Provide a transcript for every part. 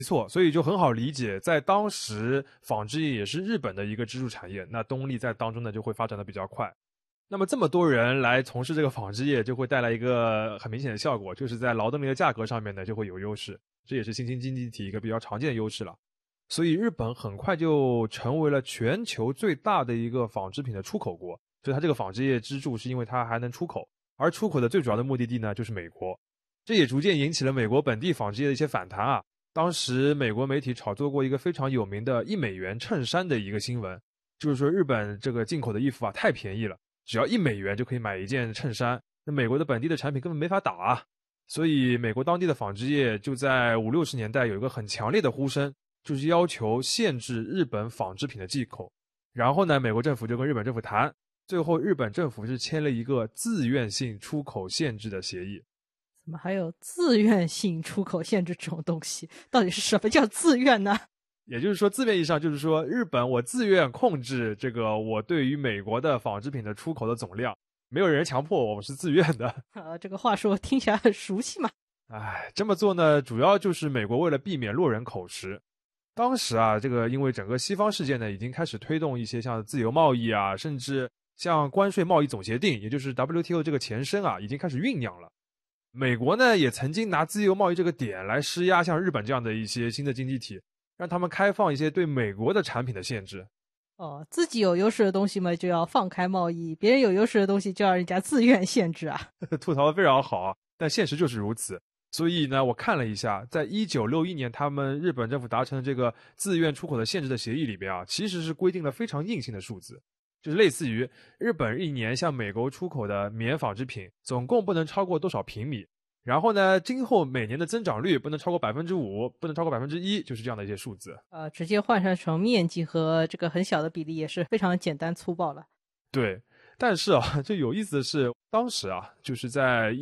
没错，所以就很好理解，在当时纺织业也是日本的一个支柱产业，那东丽在当中呢就会发展的比较快。那么这么多人来从事这个纺织业，就会带来一个很明显的效果，就是在劳动力的价格上面呢就会有优势，这也是新兴经济体一个比较常见的优势了。所以日本很快就成为了全球最大的一个纺织品的出口国，就它这个纺织业支柱是因为它还能出口，而出口的最主要的目的地呢就是美国。这也逐渐引起了美国本地纺织业的一些反弹啊。当时美国媒体炒作过一个非常有名的$1衬衫的一个新闻，就是说日本这个进口的衣服啊太便宜了，只要$1就可以买一件衬衫，那美国的本地的产品根本没法打啊。所以美国当地的纺织业就在50、60年代有一个很强烈的呼声，就是要求限制日本纺织品的进口。然后呢，美国政府就跟日本政府谈，最后日本政府是签了一个自愿性出口限制的协议。 怎么还有自愿性出口限制这种东西？到底是什么叫自愿呢？ 也就是说，字面意义上就是说，日本我自愿控制这个我对于美国的纺织品的出口的总量，没有人强迫我，我是自愿的。 这个话说听起来很熟悉嘛。 这么做呢，主要就是美国为了避免落人口实。当时啊，这个因为整个西方世界呢，已经开始推动一些像自由贸易啊，甚至像关税贸易总协定，也就是 WTO 这个前身啊，已经开始酝酿了。美国呢，也曾经拿自由贸易这个点来施压像日本这样的一些新的经济体，让他们开放一些对美国的产品的限制。 自己有优势的东西嘛，就要放开贸易；别人有优势的东西，就要人家自愿限制啊。 吐槽的非常好啊，但现实就是如此。所以呢，我看了一下，在1961年他们日本政府达成的这个自愿出口的限制的协议里边啊，其实是规定了非常硬性的数字。就是类似于日本一年向美国出口的棉纺织品总共不能超过多少平米，然后呢，今后每年的增长率不能超过5%，不能超过1%，就是这样的一些数字。 直接换算成面积和这个很小的比例也是非常简单粗暴了。 对，但是啊，就有意思的是，当时啊，就是在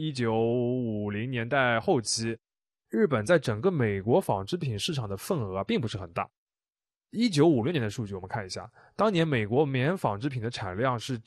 1950年代后期，日本在整个美国纺织品市场的份额并不是很大。1956年的数据我们看一下，当年美国棉纺织品的产量是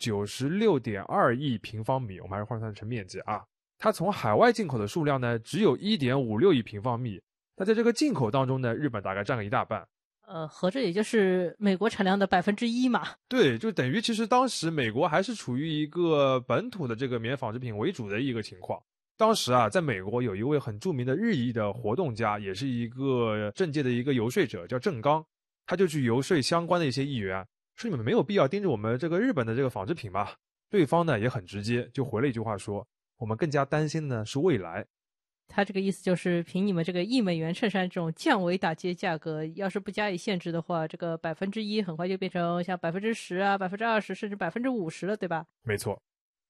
96.2亿平方米，我们还是换算成面积啊。它从海外进口的数量呢，只有1.56亿平方米。那在这个进口当中呢，日本大概占了一大半。 合着也就是美国产量的1%嘛。 对，就等于其实当时美国还是处于一个本土的这个棉纺织品为主的一个情况。当时啊，在美国有一位很著名的日裔的活动家，也是一个政界的一个游说者，叫郑刚。他就去游说相关的一些议员，说你们没有必要盯着我们这个日本的这个纺织品吧。对方呢也很直接，就回了一句话说，我们更加担心的呢是未来。 他这个意思就是凭你们这个$1衬衫这种降维打击价格，要是不加以限制的话，这个1%很快就变成像10%啊、20%甚至50%了，对吧？ 没错。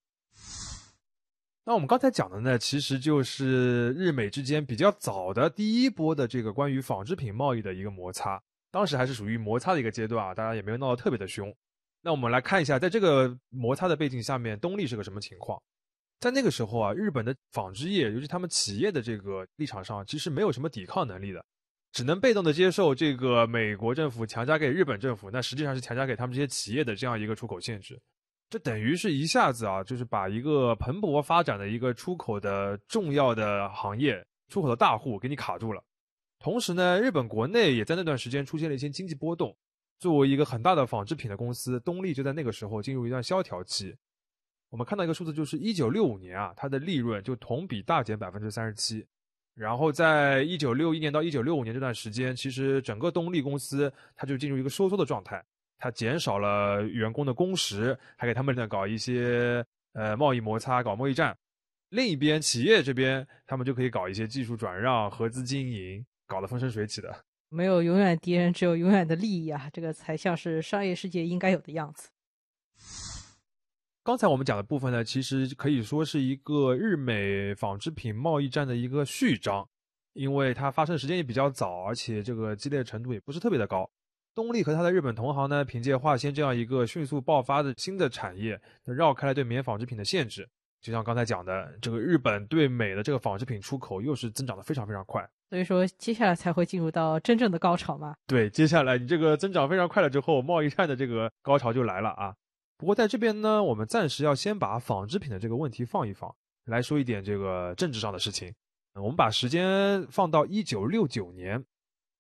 那我们刚才讲的呢，其实就是日美之间比较早的第一波的这个关于纺织品贸易的一个摩擦。当时还是属于摩擦的一个阶段啊，大家也没有闹得特别的凶。那我们来看一下，在这个摩擦的背景下面，东丽是个什么情况。在那个时候啊，日本的纺织业，尤其他们企业的这个立场上，其实没有什么抵抗能力的，只能被动的接受这个美国政府强加给日本政府，那实际上是强加给他们这些企业的这样一个出口限制。这等于是一下子啊，就是把一个蓬勃发展的一个出口的重要的行业、出口的大户给你卡住了。同时呢，日本国内也在那段时间出现了一些经济波动。作为一个很大的纺织品的公司，东丽就在那个时候进入一段萧条期。我们看到一个数字，就是1965年啊，它的利润就同比大减37%。然后在1961年到1965年这段时间，其实整个东丽公司它就进入一个收缩的状态，它减少了员工的工时，还给他们呢搞一些贸易摩擦，搞贸易战。另一边企业这边，他们就可以搞一些技术转让、合资经营，搞得风生水起的。 没有永远敌人，只有永远的利益啊，这个才像是商业世界应该有的样子。 刚才我们讲的部分呢，其实可以说是一个日美纺织品贸易战的一个序章，因为它发生的时间也比较早，而且这个激烈程度也不是特别的高。东丽和他的日本同行呢，凭借化纤这样一个迅速爆发的新的产业，绕开了对棉纺织品的限制。就像刚才讲的，这个日本对美的这个纺织品出口又是增长得非常非常快， 所以说接下来才会进入到真正的高潮嘛。 对，接下来你这个增长非常快了之后，贸易战的这个高潮就来了啊。不过在这边呢，我们暂时要先把纺织品的这个问题放一放，来说一点这个政治上的事情。我们把时间放到1969年，